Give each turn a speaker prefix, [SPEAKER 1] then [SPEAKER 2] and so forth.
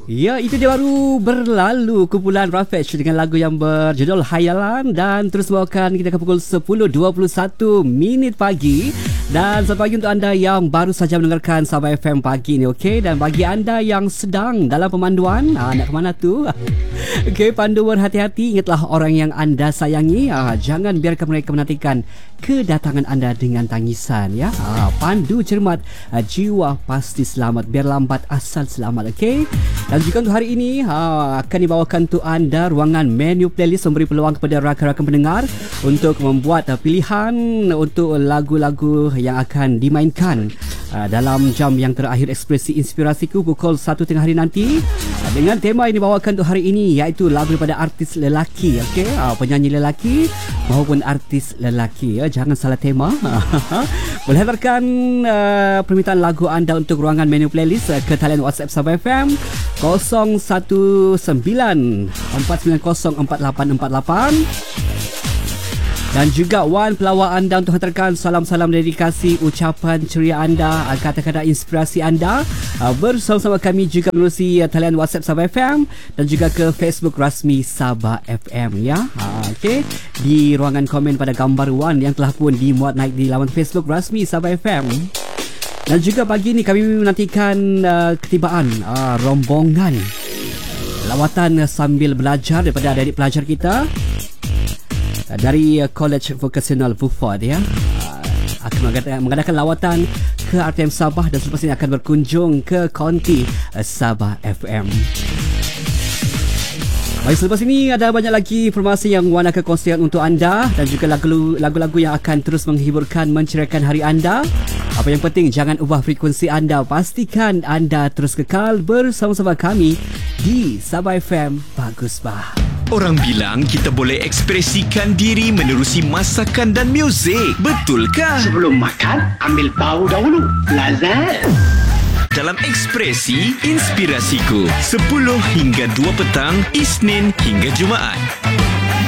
[SPEAKER 1] Ya, itu dia baru berlalu kumpulan Ravage dengan lagu yang berjudul Hayalan, dan terus bawakan kita ke pukul 10.21 minit pagi. Dan selamat pagi untuk anda yang baru saja mendengarkan Sabah FM pagi ni, okey? Dan bagi anda yang sedang dalam pemanduan, nak ke mana tu? Okey, pandu berhati-hati, ingatlah orang yang anda sayangi. Jangan biarkan mereka menantikan kedatangan anda dengan tangisan, ya. Pandu cermat, jiwa pasti selamat, biar lambat asal selamat, okey? Dan juga untuk hari ini akan dibawakan untuk anda ruangan menu playlist, memberi peluang kepada rakan-rakan pendengar untuk membuat pilihan untuk lagu-lagu yang akan dimainkan dalam jam yang terakhir Ekspresi Inspirasiku pukul 1 tengah hari nanti, dengan tema yang dibawakan untuk hari ini iaitu lagu daripada artis lelaki, okey? Penyanyi lelaki maupun artis lelaki, ya. Jangan salah tema. Boleh hantarkan permintaan lagu anda untuk ruangan menu playlist ke talian WhatsApp Sabah FM 019-490-4848. Dan juga Wan, pelawak anda untuk hantarkan salam-salam dedikasi, ucapan ceria anda, kata-kata inspirasi anda bersama-sama kami juga menerusi talian WhatsApp Sabah FM dan juga ke Facebook rasmi Sabah FM, ya. Okey, di ruangan komen pada gambar Wan yang telah pun dimuat naik di laman Facebook rasmi Sabah FM. Dan juga pagi ni kami menantikan ketibaan rombongan lawatan sambil belajar daripada adik pelajar kita dari College Vocational Beaufort, ya. Akan mengadakan lawatan ke RTM Sabah dan selepas ini akan berkunjung ke Konti Sabah FM. Baik, selepas ini ada banyak lagi informasi yang Wan akan kongsikan untuk anda dan juga lagu-lagu yang akan terus menghiburkan, menceriakan hari anda. Apa yang penting, jangan ubah frekuensi anda. Pastikan anda terus kekal bersama-sama kami di Sabah FM Bagus Bah.
[SPEAKER 2] Orang bilang kita boleh ekspresikan diri menerusi masakan dan muzik. Betulkah?
[SPEAKER 3] Sebelum makan, ambil bau dahulu. Lazat.
[SPEAKER 2] Dalam Ekspresi Inspirasiku 10 hingga 2 petang, Isnin hingga Jumaat.